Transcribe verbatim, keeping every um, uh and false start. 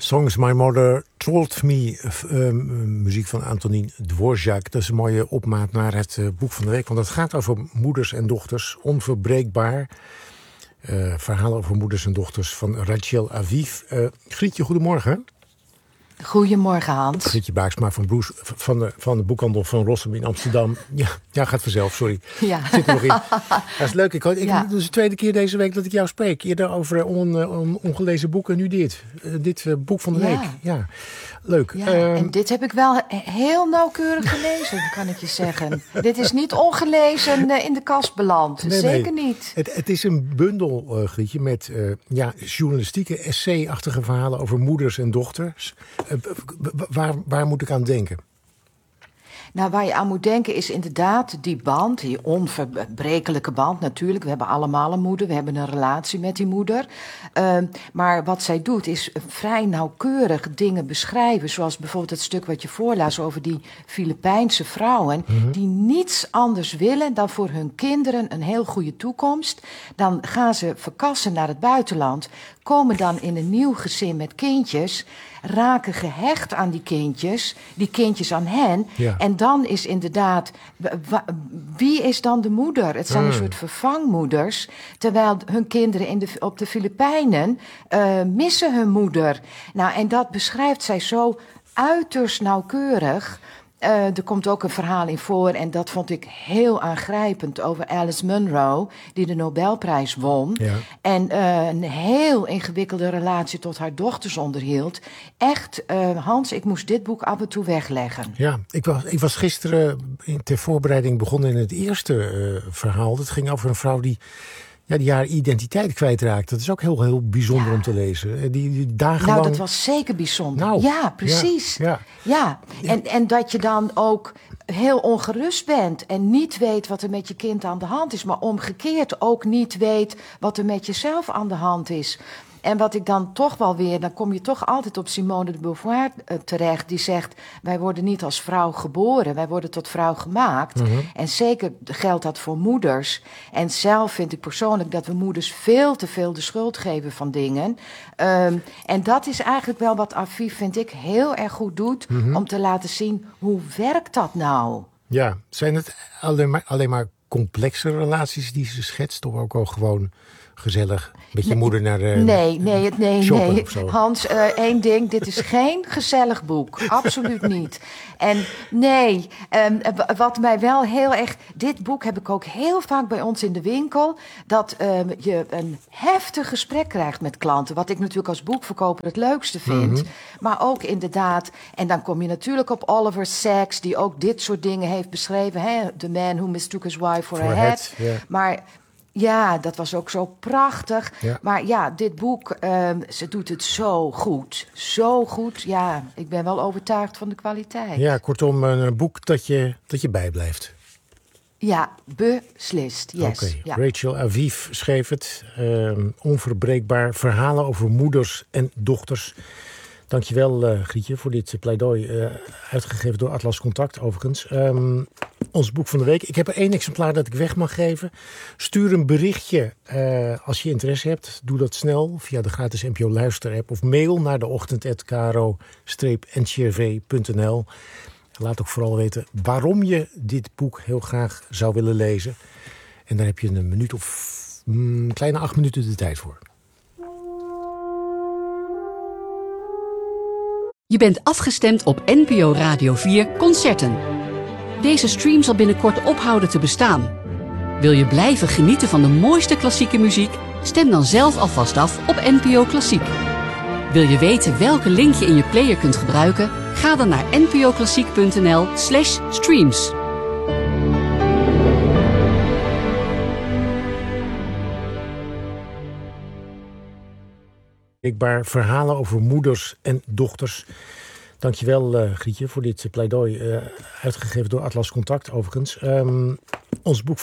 Songs My Mother Told Me, uh, muziek van Antonín Dvořák. Dat is een mooie opmaat naar het uh, boek van de week. Want het gaat over moeders en dochters, onverbreekbaar. Uh, verhalen over moeders en dochters van Rachel Aviv. Uh, Grietje, goedemorgen. Goedemorgen, Hans. Grietje Baaksma van, Broes, van, de, van de boekhandel van Rossum in Amsterdam. Ja, ja, gaat vanzelf, sorry. Ja. Zit er nog in. Dat is leuk. Ik, ik, ja. Het is de tweede keer deze week dat ik jou spreek. Eerder over on, on, ongelezen boeken en nu dit. Uh, dit uh, boek van de ja. week. Ja, leuk. Ja, uh, en dit heb ik wel heel nauwkeurig gelezen, kan ik je zeggen. Dit is niet ongelezen uh, in de kast beland. Nee, Zeker nee. niet. Het, het is een bundel, uh, Grietje, met uh, ja, journalistieke, essay-achtige verhalen over moeders en dochters. Uh, waar, waar moet ik aan denken? Nou, waar je aan moet denken is inderdaad die band, die onverbrekelijke band natuurlijk. We hebben allemaal een moeder, we hebben een relatie met die moeder. Uh, maar wat zij doet is vrij nauwkeurig dingen beschrijven. Zoals bijvoorbeeld het stuk wat je voorlas over die Filipijnse vrouwen. Mm-hmm. Die niets anders willen dan voor hun kinderen een heel goede toekomst. Dan gaan ze verkassen naar het buitenland. Komen dan in een nieuw gezin met kindjes. Raken gehecht aan die kindjes, die kindjes aan hen. Ja. En dan is inderdaad, wie is dan de moeder? Het zijn mm. een soort vervangmoeders. Terwijl hun kinderen in de, op de Filipijnen uh, missen hun moeder. Nou, en dat beschrijft zij zo uiterst nauwkeurig. Uh, er komt ook een verhaal in voor, en dat vond ik heel aangrijpend, over Alice Munro, die de Nobelprijs won. Ja. En uh, een heel ingewikkelde relatie tot haar dochters onderhield. Echt, uh, Hans, ik moest dit boek af en toe wegleggen. Ja, ik was, ik was gisteren ter voorbereiding begonnen in het eerste uh, verhaal. Dat ging over een vrouw die... Ja, die haar identiteit kwijtraakt. Dat is ook heel, heel bijzonder ja. om te lezen. Die, die dagenlang... Nou, dat was zeker bijzonder. Nou, ja, precies. Ja, ja. ja. En, en dat je dan ook heel ongerust bent en niet weet wat er met je kind aan de hand is. Maar omgekeerd ook niet weet wat er met jezelf aan de hand is. En wat ik dan toch wel weer, dan kom je toch altijd op Simone de Beauvoir uh, terecht. Die zegt, wij worden niet als vrouw geboren, wij worden tot vrouw gemaakt. Mm-hmm. En zeker geldt dat voor moeders. En zelf vind ik persoonlijk dat we moeders veel te veel de schuld geven van dingen. Um, en dat is eigenlijk wel wat Aviv, vind ik, heel erg goed doet. Mm-hmm. Om te laten zien, hoe werkt dat nou? Ja, zijn het alleen maar, alleen maar complexe relaties die ze schetst? Of ook al gewoon... gezellig met je nee, moeder naar de nee, nee, nee, nee. Of Hans, uh, één ding, dit is geen gezellig boek. Absoluut niet. En nee, um, wat mij wel heel erg... Dit boek heb ik ook heel vaak bij ons in de winkel... dat um, je een heftig gesprek krijgt met klanten... wat ik natuurlijk als boekverkoper het leukste vind. Mm-hmm. Maar ook inderdaad... en dan kom je natuurlijk op Oliver Sacks... die ook dit soort dingen heeft beschreven. Hè? The Man Who Mistook His Wife for, for a Head. head yeah. Maar... Ja, dat was ook zo prachtig. Ja. Maar ja, dit boek, um, ze doet het zo goed. Zo goed. Ja, ik ben wel overtuigd van de kwaliteit. Ja, kortom, een boek dat je, dat je bijblijft. Ja, beslist. Yes. Oké, okay. Ja. Rachel Aviv schreef het. Um, onverbreekbaar. Verhalen over moeders en dochters. Dankjewel, uh, Grietje, voor dit pleidooi. Uh, uitgegeven door Atlas Contact, overigens. Um, ons boek van de week. Ik heb er één exemplaar dat ik weg mag geven. Stuur een berichtje uh, als je interesse hebt. Doe dat snel via de gratis N P O Luister-app. Of mail naar de ochtend at k r o streep n c r v punt n l. Laat ook vooral weten waarom je dit boek heel graag zou willen lezen. En daar heb je een minuut of een kleine acht minuten de tijd voor. Je bent afgestemd op N P O Radio vier Concerten. Deze stream zal binnenkort ophouden te bestaan. Wil je blijven genieten van de mooiste klassieke muziek? Stem dan zelf alvast af op N P O Klassiek. Wil je weten welke link je in je player kunt gebruiken? Ga dan naar npoklassiek.nl slash streams. Verhalen over moeders en dochters. Dankjewel, uh, Grietje, voor dit pleidooi. Uh, uitgegeven door Atlas Contact, overigens. Um, ons boek